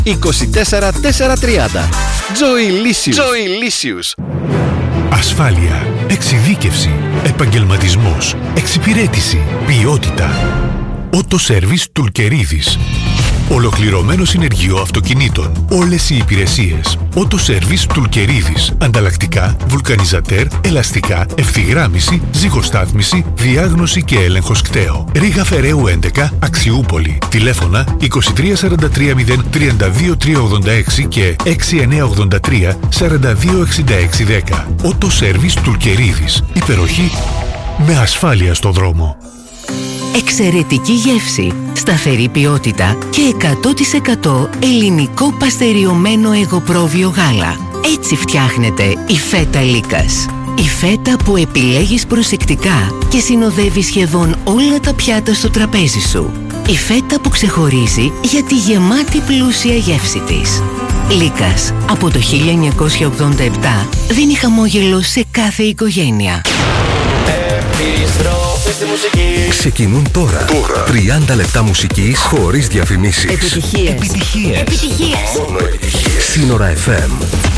24430. Joylicious. Ασφάλεια, εξειδίκευση, επαγγελματισμός, εξυπηρέτηση, ποιότητα. Auto Service Τουλκερίδης. Ολοκληρωμένο συνεργείο αυτοκινήτων. Όλες οι υπηρεσίες. Auto Service Τουλκερίδης. Ανταλλακτικά, βουλκανιζατέρ, ελαστικά, ευθυγράμμιση, ζυγοστάθμιση, διάγνωση και έλεγχος κτέο. Ρήγα Φεραίου 11, Αξιούπολη. Τηλέφωνα 2343 032 386 και 6983 42 66 10. Auto Service Τουλκερίδης. Υπεροχή με ασφάλεια στο δρόμο. Εξαιρετική γεύση, σταθερή ποιότητα και 100% ελληνικό παστεριωμένο εγωπρόβιο γάλα. Έτσι φτιάχνεται η φέτα Λίκας. Η φέτα που επιλέγεις προσεκτικά και συνοδεύει σχεδόν όλα τα πιάτα στο τραπέζι σου. Η φέτα που ξεχωρίζει για τη γεμάτη πλούσια γεύση της. Λίκας, από το 1987, δίνει χαμόγελο σε κάθε οικογένεια. Ξεκινούν τώρα 30 λεπτά μουσικής χωρίς διαφημίσεις. Επιτυχίες. Σύνορα FM.